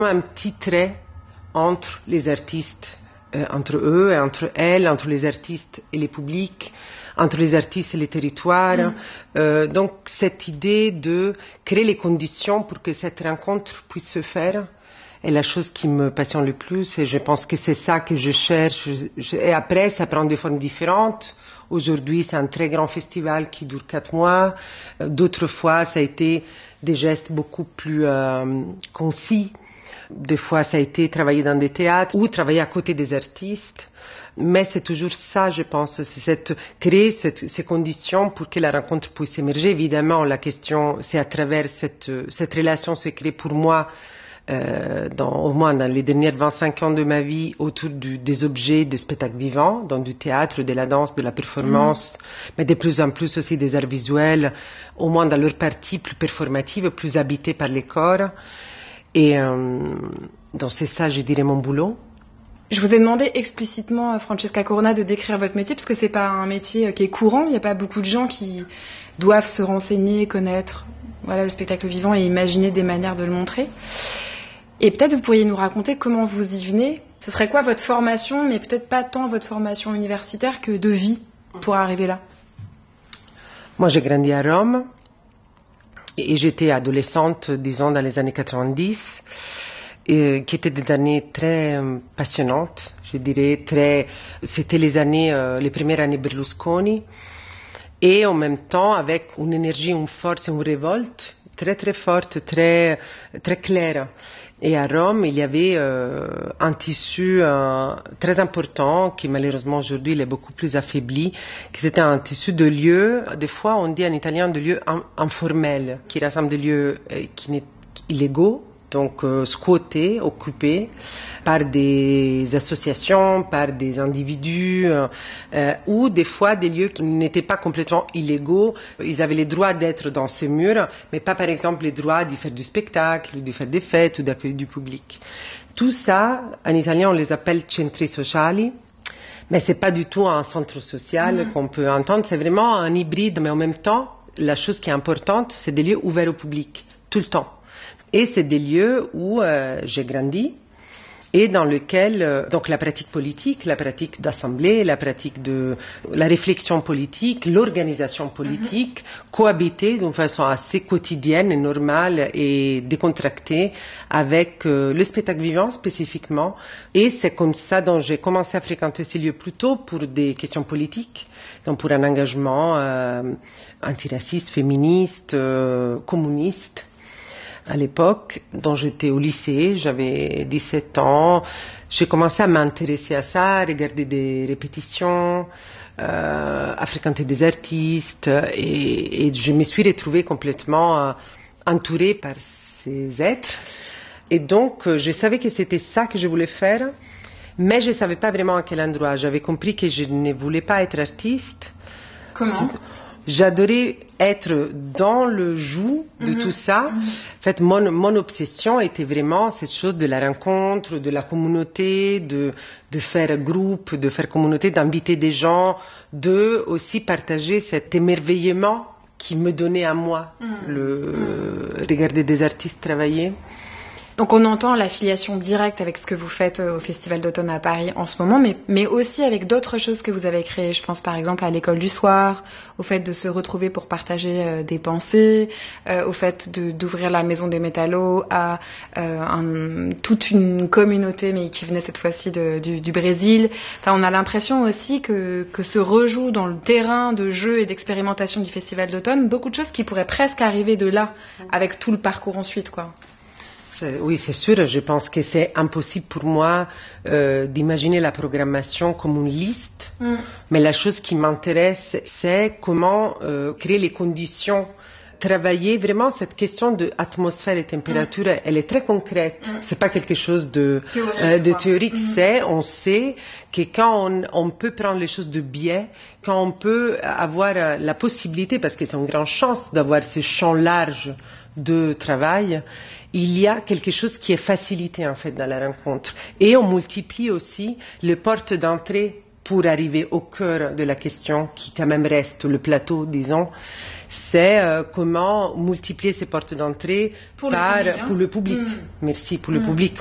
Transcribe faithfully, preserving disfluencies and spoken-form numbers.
Un petit trait entre les artistes, euh, entre eux et entre elles, entre les artistes et les publics, entre les artistes et les territoires. Mmh. Euh, donc cette idée de créer les conditions pour que cette rencontre puisse se faire est la chose qui me passionne le plus et je pense que c'est ça que je cherche. Je, et après, ça prend des formes différentes. Aujourd'hui, c'est un très grand festival qui dure quatre mois. D'autres fois, ça a été des gestes beaucoup plus euh, concis. Des fois, ça a été travailler dans des théâtres ou travailler à côté des artistes. Mais c'est toujours ça, je pense, c'est cette, créer cette, ces conditions pour que la rencontre puisse émerger. Évidemment, la question, c'est à travers cette, cette relation se crée pour moi, euh, dans, au moins dans les derniers vingt-cinq ans de ma vie, autour du, des objets de spectacle vivant, dans du théâtre, de la danse, de la performance, mmh. mais de plus en plus aussi des arts visuels, au moins dans leur partie plus performative, plus habitée par les corps. Et euh, donc c'est ça, je dirais, mon boulot. Je vous ai demandé explicitement, Francesca Corona, de décrire votre métier, parce que c'est pas un métier qui est courant. Il n'y a pas beaucoup de gens qui doivent se renseigner, connaître voilà, le spectacle vivant et imaginer des manières de le montrer. Et peut-être vous pourriez nous raconter comment vous y venez. Ce serait quoi votre formation, mais peut-être pas tant votre formation universitaire que de vie pour arriver là. Moi, j'ai grandi à Rome. Et j'étais adolescente, disons, dans les années quatre-vingt-dix, et, qui étaient des années très euh, passionnantes, je dirais, très, c'était les années, euh, les premières années Berlusconi, et en même temps avec une énergie, une force, une révolte très très forte, très, très claire. Et à Rome, il y avait euh, un tissu euh, très important qui malheureusement aujourd'hui il est beaucoup plus affaibli, qui c'était un tissu de lieux, des fois on dit en italien de lieux in- informels, qui rassemblent des lieux euh, qui n'est illégaux, donc euh, squattés, occupés par des associations, par des individus, euh, euh, ou des fois des lieux qui n'étaient pas complètement illégaux. Ils avaient le droit d'être dans ces murs, mais pas par exemple le droit d'y faire du spectacle, de faire des fêtes ou d'accueillir du public. Tout ça, en italien on les appelle centri sociali, mais c'est pas du tout un centre social mmh. qu'on peut entendre, c'est vraiment un hybride, mais en même temps, la chose qui est importante, c'est des lieux ouverts au public, tout le temps. Et c'est des lieux où euh, j'ai grandi et dans lesquels euh, donc la pratique politique, la pratique d'assemblée, la pratique de la réflexion politique, l'organisation politique mm-hmm. cohabitaient d'une façon assez quotidienne et normale et décontractée avec euh, le spectacle vivant spécifiquement. Et c'est comme ça dont j'ai commencé à fréquenter ces lieux plus tôt pour des questions politiques, donc pour un engagement euh, antiraciste, féministe, euh, communiste. À l'époque, dont j'étais au lycée, j'avais dix-sept ans, j'ai commencé à m'intéresser à ça, à regarder des répétitions, euh, à fréquenter des artistes, et, et je me suis retrouvée complètement euh, entourée par ces êtres. Et donc, euh, je savais que c'était ça que je voulais faire, mais je ne savais pas vraiment à quel endroit. J'avais compris que je ne voulais pas être artiste. Comment ? J'adorais être dans le joug de mm-hmm. tout ça. Mm-hmm. En fait, mon, mon obsession était vraiment cette chose de la rencontre, de la communauté, de, de faire groupe, de faire communauté, d'inviter des gens, de aussi partager cet émerveillement qui me donnait à moi, mm-hmm. le, mm-hmm. regarder des artistes travailler. Donc on entend la filiation directe avec ce que vous faites au Festival d'automne à Paris en ce moment, mais, mais aussi avec d'autres choses que vous avez créées. Je pense par exemple à l'école du soir, au fait de se retrouver pour partager euh, des pensées, euh, au fait de, d'ouvrir la Maison des Métallos à euh, un, toute une communauté, mais qui venait cette fois-ci de, du, du Brésil. Enfin, on a l'impression aussi que, que se rejoue dans le terrain de jeu et d'expérimentation du Festival d'automne beaucoup de choses qui pourraient presque arriver de là, avec tout le parcours ensuite, quoi. Oui, c'est sûr. Je pense que c'est impossible pour moi euh, d'imaginer la programmation comme une liste. Mm. Mais la chose qui m'intéresse, c'est comment euh, créer les conditions, travailler vraiment cette question de atmosphère et température. Mm. Elle est très concrète. Mm. C'est pas quelque chose de théorique. Euh, de théorique. Mm. C'est, on sait que quand on, on peut prendre les choses de biais, quand on peut avoir euh, la possibilité, parce que c'est une grande chance d'avoir ce champ large de travail, il y a quelque chose qui est facilité en fait dans la rencontre. Et on multiplie aussi les portes d'entrée pour arriver au cœur de la question qui quand même reste le plateau, disons. c'est euh, comment multiplier ces portes d'entrée pour, par, le public, hein. pour le public. Mmh. Merci, pour mmh. le public.